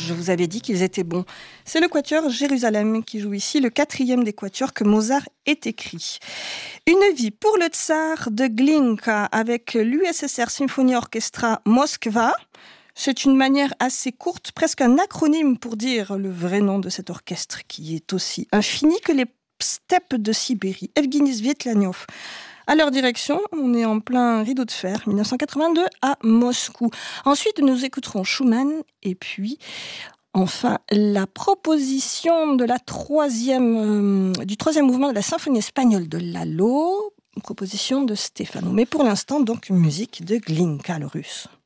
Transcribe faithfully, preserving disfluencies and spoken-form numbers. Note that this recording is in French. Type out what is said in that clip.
je vous avais dit qu'ils étaient bons. C'est le quatuor Jérusalem qui joue ici, le quatrième des quatuors que Mozart ait écrit. Une vie pour le tsar de Glinka avec l'U S S R Symphony Orchestra Moskva. C'est une manière assez courte, presque un acronyme pour dire le vrai nom de cet orchestre qui est aussi infini que les steppes de Sibérie. Evgeny Svietlanov. À leur direction, on est en plein rideau de fer, dix-neuf cent quatre-vingt-deux à Moscou. Ensuite, nous écouterons Schumann et puis, enfin, la proposition de la troisième, euh, du troisième mouvement de la symphonie espagnole de Lalo, proposition de Stefano. Mais pour l'instant, donc, une musique de Glinka, le russe.